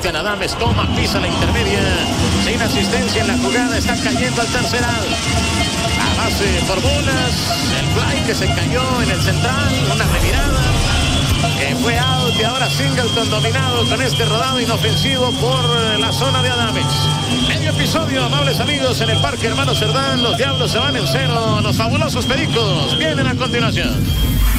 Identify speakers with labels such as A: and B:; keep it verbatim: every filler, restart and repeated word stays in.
A: Cristian Adames toma, pisa la intermedia. Sin asistencia en la jugada, está cayendo al tercer out. A base por bolas, el fly que se cayó en el central, una revirada. Que fue out y ahora Singleton dominado con este rodado inofensivo por la zona de Adames. Medio episodio, amables amigos, en el Parque Hermano Cerdán. Los Diablos se van en cero. Los fabulosos Pericos vienen a continuación.